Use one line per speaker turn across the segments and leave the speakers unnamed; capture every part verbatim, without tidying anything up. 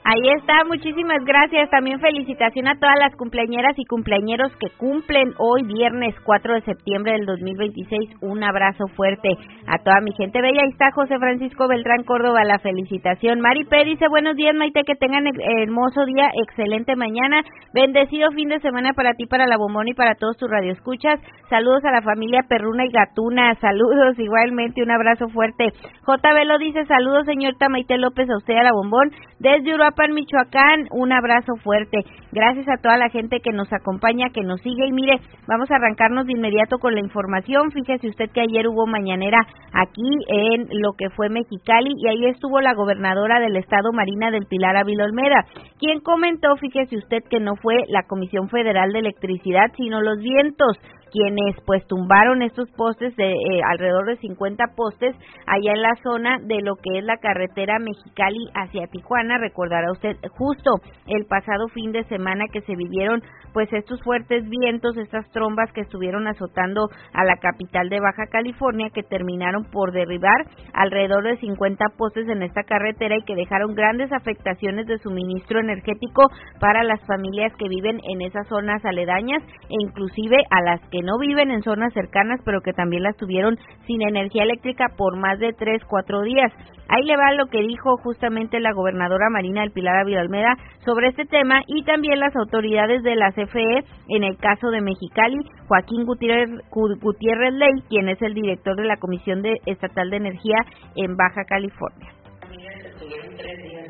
Ahí está, muchísimas gracias. También felicitación a todas las cumpleañeras y cumpleañeros que cumplen hoy viernes cuatro de septiembre del dos mil veintiséis. Un abrazo fuerte a toda mi gente bella. Ahí está José Francisco Beltrán Córdoba, la felicitación. Mari P. dice, buenos días, Maite, que tengan hermoso día, excelente mañana, bendecido fin de semana para ti, para la Bombón y para todos tus radioescuchas. Saludos a la familia Perruna y Gatuna, saludos igualmente, un abrazo fuerte. J. Velo dice, saludos señorita Maite López, a usted y a la Bombón, desde Uruapan, Michoacán, un abrazo fuerte. Gracias a toda la gente que nos acompaña, que nos sigue, y mire, vamos a arrancarnos de inmediato con la información. Fíjese usted que ayer hubo mañanera aquí en lo que fue Mexicali, y ahí estuvo la gobernadora del estado, Marina del Pilar Ávila Olmeda, quien comentó, fíjese usted, que no fue la Comisión Federal de Electricidad, sino los vientos, quienes pues tumbaron estos postes de eh, alrededor de cincuenta postes allá en la zona de lo que es la carretera Mexicali hacia Tijuana. Recordará usted justo el pasado fin de semana que se vivieron pues estos fuertes vientos, estas trombas que estuvieron azotando a la capital de Baja California, que terminaron por derribar alrededor de cincuenta postes en esta carretera y que dejaron grandes afectaciones de suministro energético para las familias que viven en esas zonas aledañas, e inclusive a las que no viven en zonas cercanas, pero que también las tuvieron sin energía eléctrica por más de tres, cuatro días. Ahí le va lo que dijo justamente la gobernadora Marina del Pilar Ávila Olmeda sobre este tema, y también las autoridades de la C F E en el caso de Mexicali. Joaquín Gutiérrez, Gutiérrez Ley, quien es el director de la Comisión de Estatal de Energía en Baja California.
Estuvieron tres días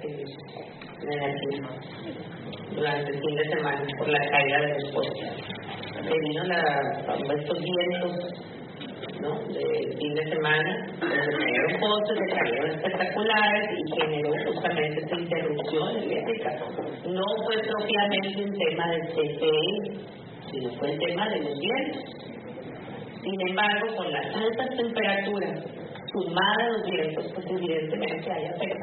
sin energía durante el fin de semana por la caída de los postes. Debido a estos vientos, ¿no?, de fin de semana, se generaron postes, se cayeron espectaculares y generó justamente esta interrupción eléctrica. No fue propiamente un tema del C F E, sino fue el tema de los vientos. Sin embargo, con las altas temperaturas sumadas a los vientos, pues evidentemente hay afectaciones.